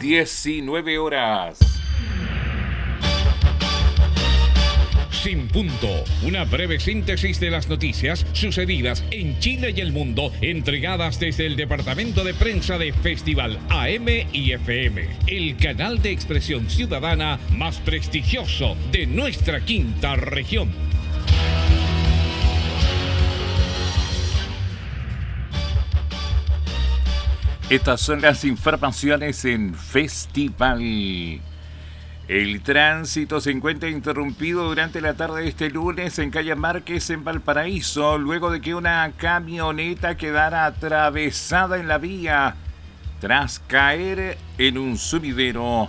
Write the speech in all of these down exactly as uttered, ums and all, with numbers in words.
diecinueve horas. Sin Punto, una breve síntesis de las noticias sucedidas en Chile y el mundo, entregadas desde el departamento de prensa de Festival A M y F M, el canal de expresión ciudadana más prestigioso de nuestra quinta región. Estas son las informaciones en Festival. El tránsito se encuentra interrumpido durante la tarde de este lunes en calle Márquez, en Valparaíso, luego de que una camioneta quedara atravesada en la vía tras caer en un sumidero.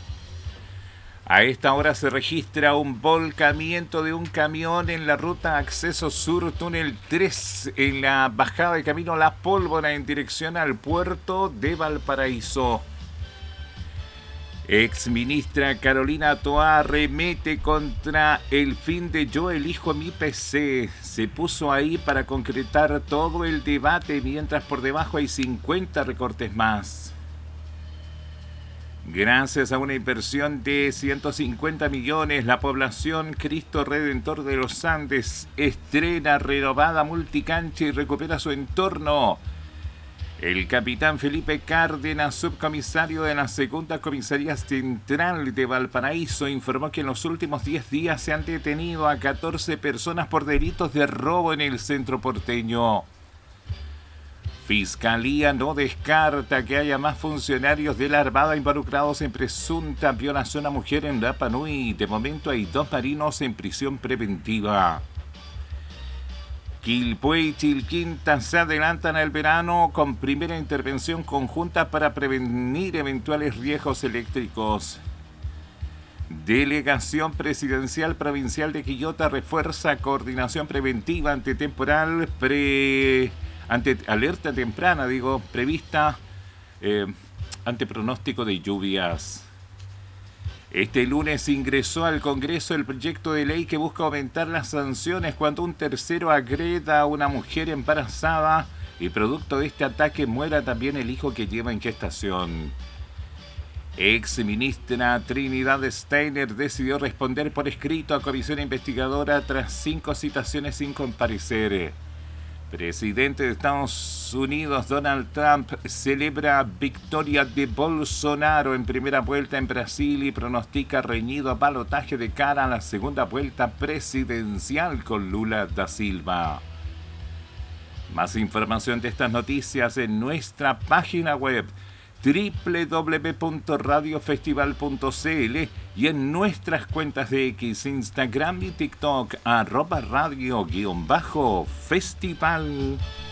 A esta hora se registra un volcamiento de un camión en la ruta Acceso Sur, túnel tres, en la bajada de camino La Pólvora en dirección al puerto de Valparaíso. Exministra Carolina Toá arremete contra el fin de Yo elijo mi P C. Se puso ahí para concretar todo el debate, mientras por debajo hay cincuenta recortes más. Gracias a una inversión de ciento cincuenta millones, la población Cristo Redentor de los Andes estrena renovada multicancha y recupera su entorno. El capitán Felipe Cárdenas, subcomisario de la Segunda Comisaría Central de Valparaíso, informó que en los últimos diez días se han detenido a catorce personas por delitos de robo en el centro porteño. Fiscalía no descarta que haya más funcionarios de la Armada involucrados en presunta violación a mujer en Rapa Nui. De momento hay dos marinos en prisión preventiva. Quilpué y Chilquinta se adelantan al verano con primera intervención conjunta para prevenir eventuales riesgos eléctricos. Delegación Presidencial Provincial de Quillota refuerza coordinación preventiva ante temporal pre... ante alerta temprana, digo, prevista eh, ante pronóstico de lluvias. Este lunes ingresó al Congreso el proyecto de ley que busca aumentar las sanciones cuando un tercero agreda a una mujer embarazada y producto de este ataque muera también el hijo que lleva en gestación. Ex ministra Trinidad Steiner decidió responder por escrito a comisión investigadora tras cinco citaciones sin comparecer. Presidente de Estados Unidos Donald Trump celebra victoria de Bolsonaro en primera vuelta en Brasil y pronostica reñido balotaje de cara a la segunda vuelta presidencial con Lula da Silva. Más información de estas noticias en nuestra página web doble u doble u doble u punto radio festival punto c l y en nuestras cuentas de X, Instagram y TikTok, arroba radio guión bajo festival.